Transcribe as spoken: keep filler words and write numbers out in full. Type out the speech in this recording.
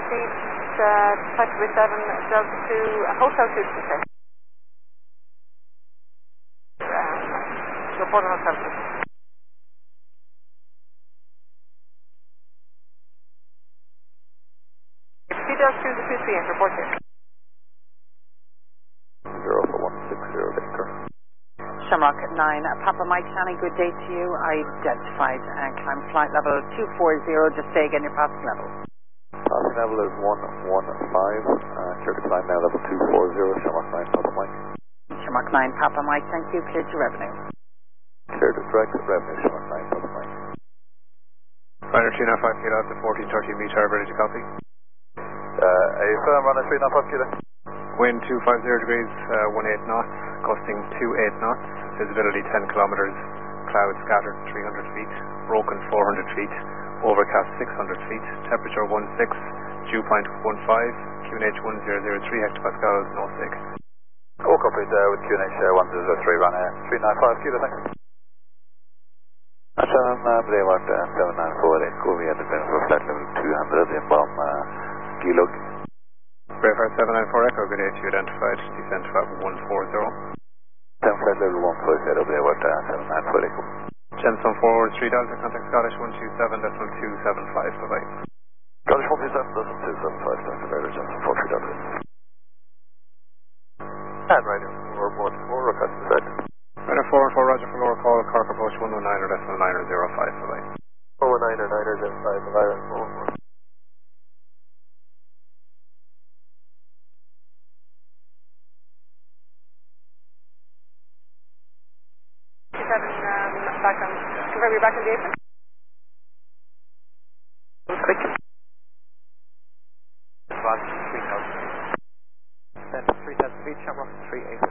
Northeast, uh, taxiway seven, Delta two, uh, Hotel two, did you say? Um, report on Hotel two. C Delta two, the two three eight, report here. zero four one six zero, Victor. Shamrock nine, Papa Mike Shannon, good day to you. Identified and climb flight level two four zero, just say again your passing level. Passing level is one one five, uh, clear to climb now level two four zero, Shamrock nine, Papa Mike. Shamrock nine, Papa Mike, thank you, clear to revenue. Clear to direct revenue, Shamrock nine, Papa Mike. Runner two nine five, kilo after fourteen thirty meter, ready to copy. Uh, A firm, runner three nine five, kilo. Wind two five zero degrees, uh, one eight knots, gusting two eight knots, visibility ten kilometers, clouds scattered three hundred feet, broken four hundred feet, overcast six hundred feet, temperature one six, dew point one five, Q N H one zero zero three hectopascals, no sig. All copied uh, with Q N H uh, one zero zero three, runner three nine five, kilo, thanks. Seven, uh, Brevard uh, seven nine four, Echo, we had the for flight level two hundred, inbound uh, kilo. Brevard seven nine four Echo, good day to you, identified, descent five one four zero. ten flight level one four zero, Brevard uh, seven nine four Echo. Jensen forward three Delta, contact Scottish one two seven decimal two seven five, bye bye. Scottish one two seven decimal two seven five, Doctor Baylor, Jensen four three Delta. And right here, four one four, request to set. Runner four and four, Roger for lower call, Cork approach one one nine or decimal nine or zero five, bye bye. four one nine or nine or zero five, bye bye, four one four. seven, um, back on, confirm you're back on the apron? Quick. Advance three thousand. Then three thousand feet, Shamrock three eight.